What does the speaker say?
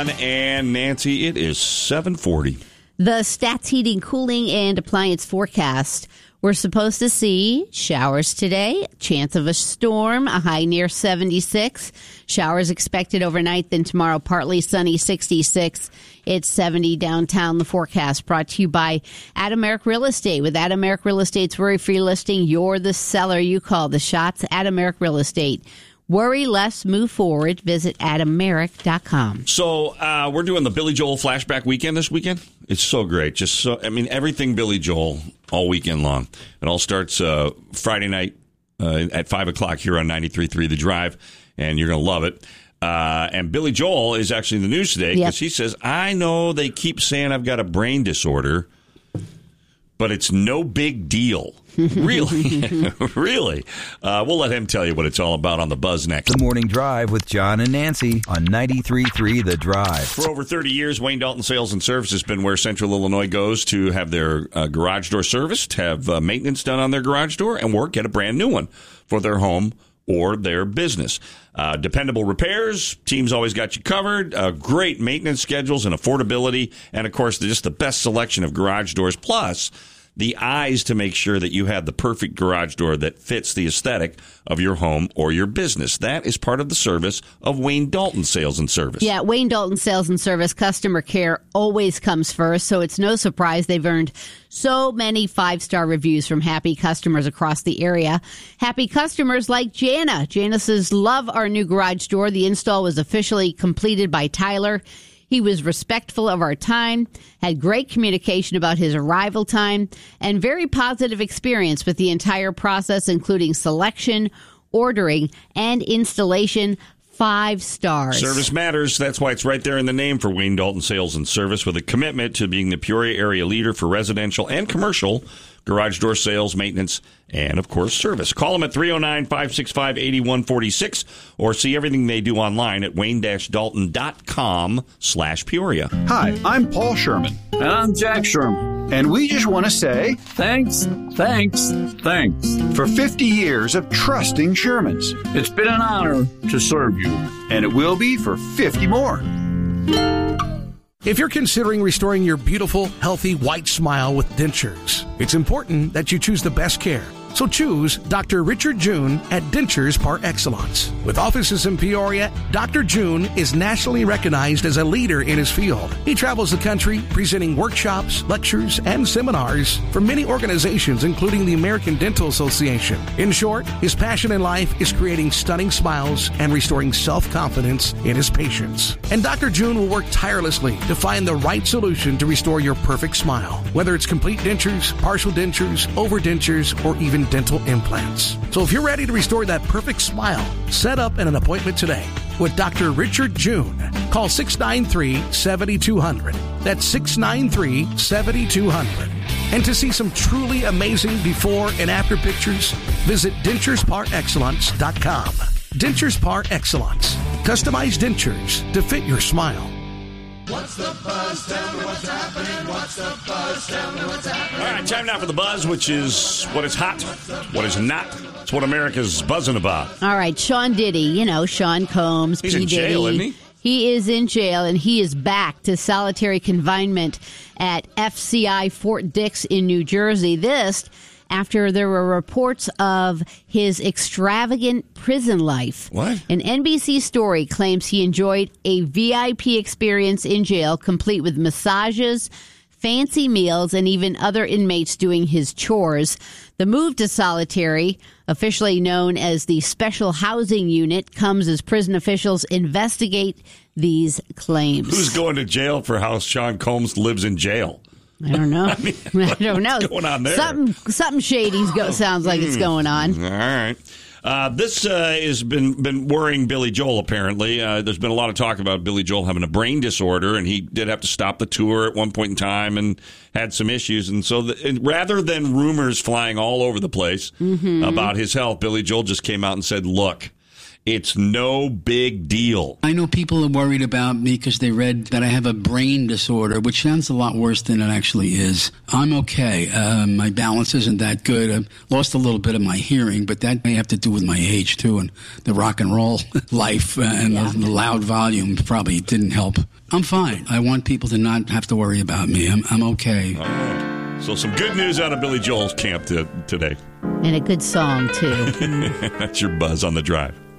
And Nancy, it is 7:40. The Stats Heating, Cooling, and Appliance forecast. We're supposed to see showers today, chance of a storm, a high near 76. Showers expected overnight, then tomorrow partly sunny, 66. It's 70 downtown. The forecast brought to you by Adameric Real Estate. With Adameric Real Estate's worry-free listing, you're the seller. You call the shots. Adameric Real Estate. Worry less, move forward. Visit adameric.com. So we're doing the Billy Joel flashback weekend this weekend. It's so great. Everything Billy Joel all weekend long. It all starts Friday night at 5 o'clock here on 93.3 The Drive, and you're going to love it. And Billy Joel is actually in the news today because he says, I know they keep saying I've got a brain disorder, but it's no big deal. Really? Really? We'll let him tell you what it's all about on The Buzz next. The Morning Drive with John and Nancy on 93.3 The Drive. For over 30 years, Wayne Dalton Sales and Service has been where Central Illinois goes to have their garage door serviced, have maintenance done on their garage door, and get a brand new one for their home or their business. Dependable repairs, team's always got you covered, great maintenance schedules and affordability, and of course, just the best selection of garage doors, plus the eyes to make sure that you have the perfect garage door that fits the aesthetic of your home or your business. That is part of the service of Wayne Dalton Sales and Service. Yeah, Wayne Dalton Sales and Service customer care always comes first, so it's no surprise they've earned so many 5-star reviews from happy customers across the area. Happy customers like Jana. Jana says, love our new garage door. The install was officially completed by Tyler. He was respectful of our time, had great communication about his arrival time, and very positive experience with the entire process, including selection, ordering, and installation. 5 stars. Service matters. That's why it's right there in the name for Wayne Dalton Sales and Service, with a commitment to being the Peoria area leader for residential and commercial garage door sales, maintenance, and, of course, service. Call them at 309-565-8146 or see everything they do online at wayne-dalton.com/Peoria. Hi, I'm Paul Sherman. And I'm Jack Sherman. And we just want to say thanks for 50 years of trusting Shermans. It's been an honor to serve you. And it will be for 50 more. If you're considering restoring your beautiful, healthy, white smile with dentures, it's important that you choose the best care. So choose Dr. Richard June at Dentures Par Excellence. With offices in Peoria, Dr. June is nationally recognized as a leader in his field. He travels the country presenting workshops, lectures, and seminars for many organizations, including the American Dental Association. In short, his passion in life is creating stunning smiles and restoring self-confidence in his patients. And Dr. June will work tirelessly to find the right solution to restore your perfect smile, whether it's complete dentures, partial dentures, overdentures, or even dental implants. So if you're ready to restore that perfect smile, set up an appointment today with Dr. Richard June. Call 693-7200. That's 693-7200. And to see some truly amazing before and after pictures, visit denturesparexcellence.com. Dentures Par Excellence. Customized dentures to fit your smile. What's the buzz? Tell me what's happening. What's the buzz? Tell me what's happening. All right, time now for the buzz, which is what is hot, what is not. It's what America's buzzing about. All right, Sean Diddy, Sean Combs, He's P. in jail, isn't he? He is in jail, and he is back to solitary confinement at FCI Fort Dix in New Jersey. This after there were reports of his extravagant prison life. What? An NBC story claims he enjoyed a VIP experience in jail, complete with massages, fancy meals, and even other inmates doing his chores. The move to solitary, officially known as the Special Housing Unit, comes as prison officials investigate these claims. Who's going to jail for how Sean Combs lives in jail? I don't know. I don't know. What's going on there? Something shady sounds like it's going on. All right. This has been worrying Billy Joel, apparently. There's been a lot of talk about Billy Joel having a brain disorder, and he did have to stop the tour at one point in time and had some issues. And so rather than rumors flying all over the place about his health, Billy Joel just came out and said, look, It's no big deal. I know people are worried about me because they read that I have a brain disorder, which sounds a lot worse than it actually is. I'm okay. My balance isn't that good. I've lost a little bit of my hearing, but that may have to do with my age, too, and the rock and roll life and the loud volume probably didn't help. I'm fine. I want people to not have to worry about me. I'm okay. All right. So some good news out of Billy Joel's camp today. And a good song, too. That's your Buzz on the Drive.